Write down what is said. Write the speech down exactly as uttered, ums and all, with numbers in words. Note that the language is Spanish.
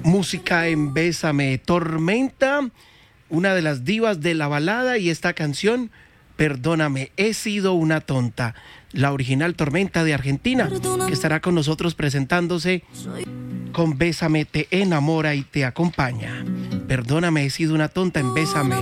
Música en Bésame, Tormenta, una de las divas de la balada, y esta canción, Perdóname, he sido una tonta, la original Tormenta de Argentina, que estará con nosotros presentándose con Bésame, te enamora y te acompaña. Perdóname, he sido una tonta en Bésame.